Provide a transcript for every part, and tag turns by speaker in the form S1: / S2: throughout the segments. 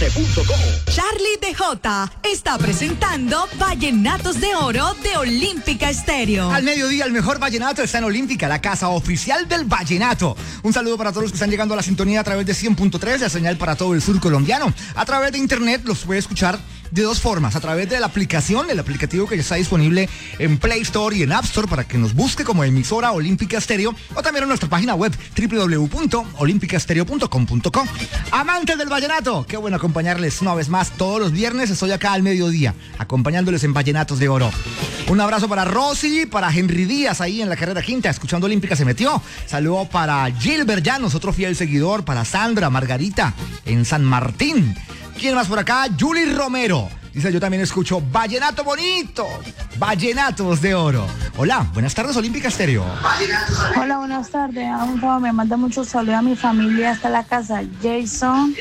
S1: Charlie DJ está presentando Vallenatos de Oro de Olímpica Estéreo.
S2: Al mediodía, el mejor vallenato está en Olímpica, la casa oficial del vallenato. Un saludo para todos los que están llegando a la sintonía a través de 100.3, la señal para todo el sur colombiano. A través de internet los puede escuchar de dos formas, a través de la aplicación, el aplicativo que ya está disponible en Play Store y en App Store para que nos busque como emisora Olímpica Estéreo, o también en nuestra página web www.olimpicaestereo.com.co. Amantes del vallenato, qué bueno acompañarles una vez más todos los viernes. Estoy acá al mediodía acompañándoles en Vallenatos de Oro. Un abrazo para Rosy, para Henry Díaz ahí en la carrera quinta, escuchando Olímpica se metió. Saludo para Gilbert Llanos, otro fiel seguidor, para Sandra, Margarita en San Martín. ¿Quién más por acá? Julie Romero. Dice, yo también escucho Vallenato Bonito, Vallenatos de Oro. Hola, buenas tardes, Olímpica Estéreo.
S3: Hola, buenas tardes. Me manda muchos saludos a mi familia hasta la casa. Jason,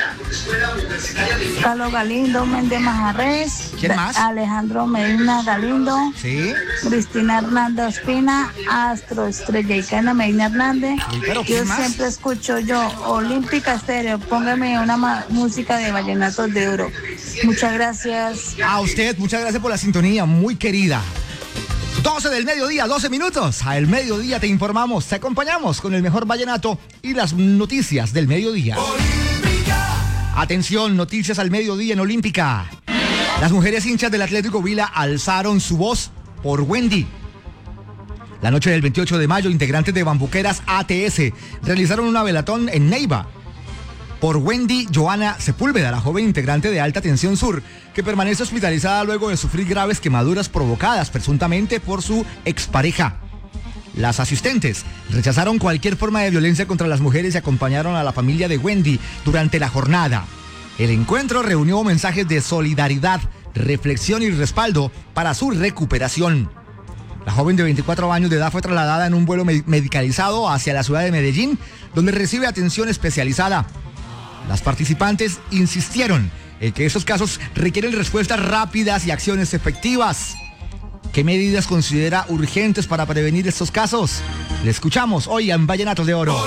S3: Carlos Galindo, Méndez Majarres.
S2: ¿Quién más?
S3: Alejandro Medina Galindo.
S2: Sí.
S3: Cristina Hernández Ospina, Astro Estrella y Cana Medina Hernández. Yo siempre escucho Olímpica Estéreo. Póngame una música de Vallenatos de Oro. Muchas gracias.
S2: A usted, muchas gracias por la sintonía, muy querida. 12 del mediodía, 12 minutos. Al mediodía te informamos, te acompañamos con el mejor vallenato y las noticias del mediodía. Olímpica. Atención, noticias al mediodía en Olímpica. Las mujeres hinchas del Atlético Huila alzaron su voz por Wendy. La noche del 28 de mayo, integrantes de Bambuqueras ATS realizaron una velatón en Neiva por Wendy Joana Sepúlveda, la joven integrante de Alta Tensión Sur, que permanece hospitalizada luego de sufrir graves quemaduras provocadas presuntamente por su expareja. Las asistentes rechazaron cualquier forma de violencia contra las mujeres y acompañaron a la familia de Wendy durante la jornada. El encuentro reunió mensajes de solidaridad, reflexión y respaldo para su recuperación. La joven de 24 años de edad fue trasladada en un vuelo medicalizado hacia la ciudad de Medellín, donde recibe atención especializada. Las participantes insistieron en que estos casos requieren respuestas rápidas y acciones efectivas. ¿Qué medidas considera urgentes para prevenir estos casos? Le escuchamos hoy en Vallenatos de Oro.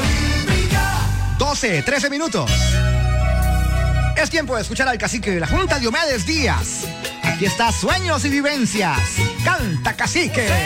S2: 13 minutos. Es tiempo de escuchar al cacique de la Junta, Diomedes Díaz. Aquí está Sueños y Vivencias. Canta, cacique.